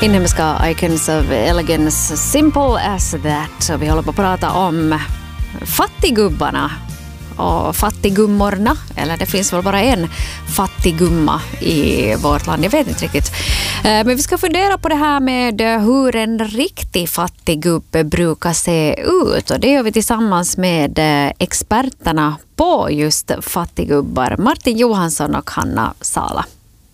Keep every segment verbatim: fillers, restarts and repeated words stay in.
Inhemska icons of elegance, simple as that. Så vi håller på att prata om fattigubbarna och fattiggummorna. Eller det finns väl bara en fattiggumma i vårt land, jag vet inte riktigt. Men vi ska fundera på det här med hur en riktig fattiggubbe brukar se ut. Och det gör vi tillsammans med experterna på just fattiggubbar. Martin Johansson och Hanna Sala.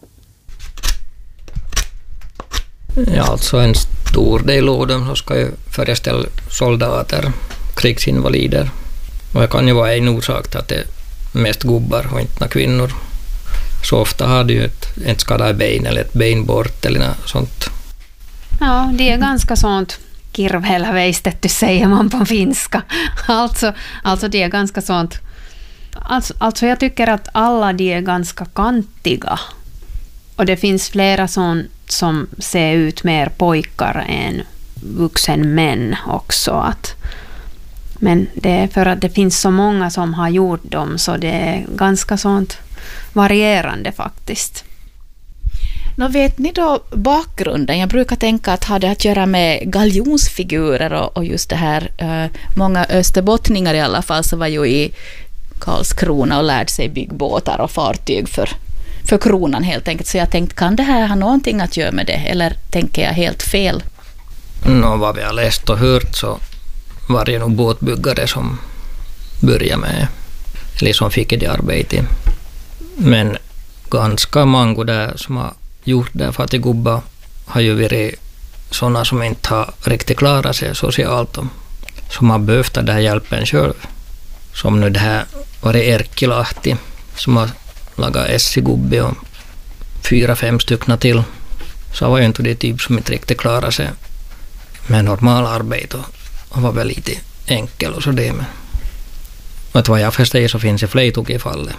Ja, alltså en stor del av dem så ska ju föreställa soldater, krigsinvalider. Och det kan ju vara en orsak till att det är mest gubbar och inte kvinnor. Så ofta har du ju ett, ett skadat ben eller ett ben bort eller något sånt. Ja, det är ganska sånt kirvhelveistetty säger man på finska. Alltså, alltså det är ganska sånt. Alltså, alltså jag tycker att alla de är ganska kantiga. Och det finns flera sån som ser ut mer pojkar än vuxen män också. Att, men det är för att det finns så många som har gjort dem så det är ganska sånt varierande faktiskt. Nå, vet ni då bakgrunden? Jag brukar tänka att ha det att göra med galjonsfigurer och, och just det här. Uh, många österbottningar i alla fall så var ju i Karlskrona och lärde sig byggbåtar och fartyg för för kronan helt enkelt. Så jag tänkte, kan det här ha någonting att göra med det? Eller tänker jag helt fel? Nå, vad vi har läst och hört så var det nog båtbyggare som började med, eller som fick det arbete. Men ganska många där som har gjort det fattiggubbar har ju varit sådana som inte har riktigt klarat sig socialt och som har behövt den här hjälpen själv. Som nu det här var det Erkkilahti som har laga Essigubbe och fyra, fem stycken till. Så var ju inte det typ som inte riktigt klarade sig med normal arbete och var väl lite enkel och så det. Men att vad jag förstår så finns det fler i fallet.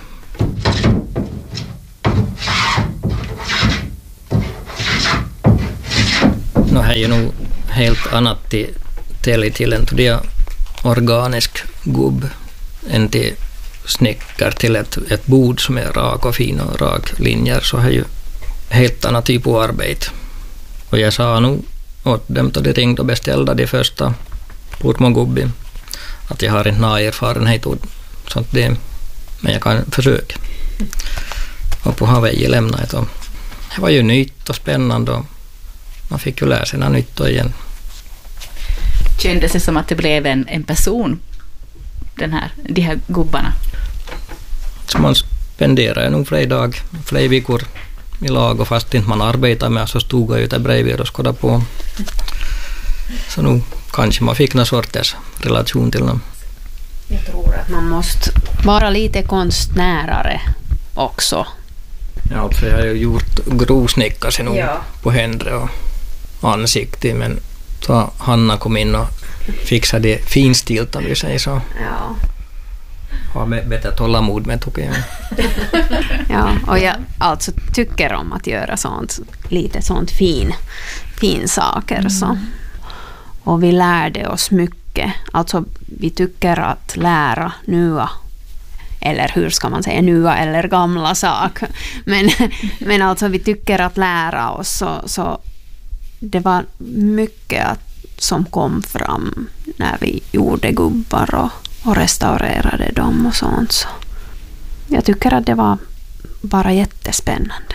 Nå, här är ju nog helt annat till, till, till en till organisk gubb än till snickar till ett, ett bord som är rak och fin och rak linjer så har ju helt annan typ av arbete. Och jag sa nog åt dem då de ringde och beställde de första portmogubbi att jag har inte någon erfarenhet och sånt det, men jag kan försöka. Och på Hawaii lämnade jag. Det var ju nytt och spännande och man fick ju lära sig något nytt igen. Kändes det som att det blev en, en person, den här, de här gubbarna? Så man spenderar nog flera dagar, flera veckor i lag och fast inte man arbetar med så stod jag ute bredvid och skådade på. Så nu kanske man fick någon sorts relation till dem. Jag tror att man måste vara lite konstnärare också. Ja, alltså jag har ju gjort grovsnickar nog ja. På händer och ansikte, men så Hanna kom in och fixade det finstilt om vi säger så. Ja. Har bättre tålamod med tycker jag. Ja, och jag alltså tycker om att göra sånt, lite sånt fin, fin saker. Mm. Så. Och vi lärde oss mycket. Alltså vi tycker att lära nya, eller hur ska man säga, nya eller gamla sak. Men, men alltså vi tycker att lära oss så, så det var mycket att, som kom fram när vi gjorde gubbar och och restaurerade dem och sånt. Så jag tycker att det var bara jättespännande.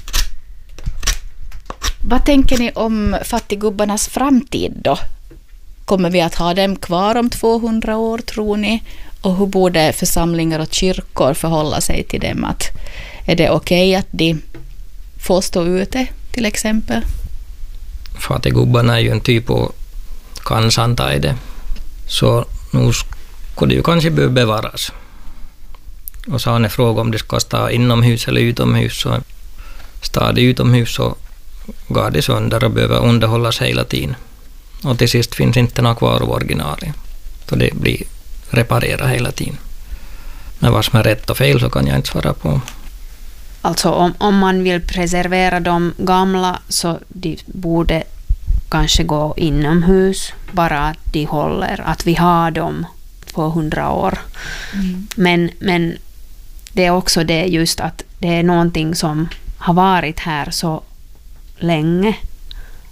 Vad tänker ni om fattiggubbarnas framtid då? Kommer vi att ha dem kvar om tvåhundra år tror ni? Och hur borde församlingar och kyrkor förhålla sig till dem? Att är det okej att de får stå ute till exempel? Fattiggubbarna är ju en typ av kansantaide. Så nu skulle det ju kanske behöva bevaras. Och så har ni frågat om det ska stå inomhus eller utomhus. Så står det utomhus så går det sönder och behöver underhållas hela tiden. Och till sist finns inte några kvar av originalet. Så det blir reparerat hela tiden. Men vad som är rätt och fel så kan jag inte svara på. Alltså om, om man vill preservera de gamla så de borde kanske gå inomhus. Bara att de håller, att vi har dem tvåhundra år. Mm. Men, men det är också det just att det är någonting som har varit här så länge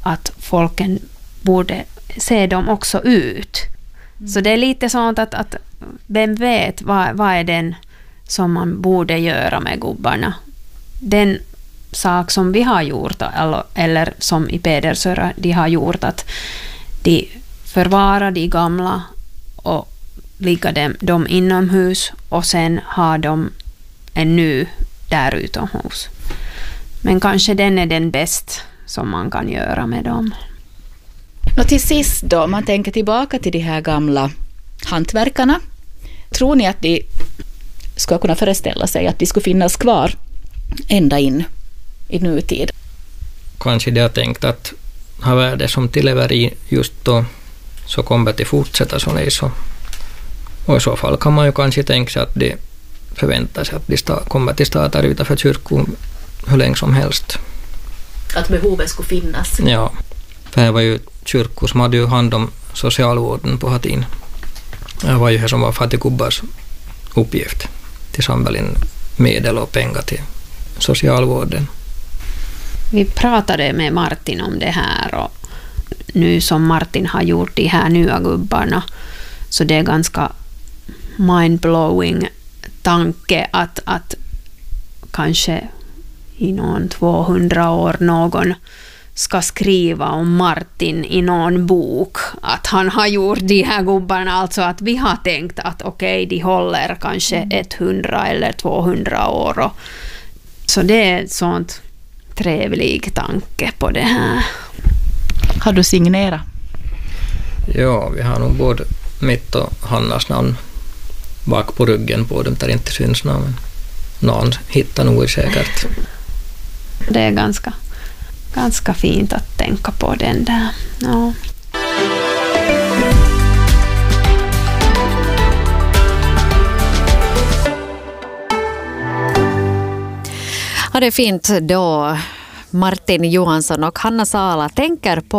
att folken borde se dem också ut. Mm. Så det är lite sånt att, att vem vet vad, vad är den som man borde göra med gubbarna. Den sak som vi har gjort, eller, eller som i Pedersöra de har gjort, att de förvarar de gamla och ligger dem, dem inomhus och sen har de en ny där utomhus. Men kanske den är den bäst som man kan göra med dem. Och till sist då, man tänker tillbaka till de här gamla hantverkarna. Tror ni att de ska kunna föreställa sig att de skulle finnas kvar ända in i nutid? Kanske de har tänkt att ha värde som tilllever i just då, så kommer det fortsätta så nej så. Och i så fall kan man ju kanske tänka sig att de förväntar sig att de sta- kommer till stater utanför kyrkon hur länge som helst. Att behovet skulle finnas? Ja, för det var ju kyrkor som hade ju hand om socialvården på Hatin. Det var ju det som var fattiggubbars uppgift till samla in medel och pengar till socialvården. Vi pratade med Martin om det här och nu som Martin har gjort de här nya gubbarna så det är ganska mindblowing tanke att, att kanske i någon tvåhundra år någon ska skriva om Martin i någon bok att han har gjort de här gubbarna, alltså att vi har tänkt att okej, okay, de håller kanske hundra eller tvåhundra år och, så det är ett sånt trevlig tanke på det här. Har du signerat? Ja, vi har nog både mitt och Hannas namn bak på ryggen på dem där inte syns namn. Någon hittar nog säkert. Det är ganska, ganska fint att tänka på den där. Ja. Ja, det är fint då Martin Johansson och Hanna Sala tänker på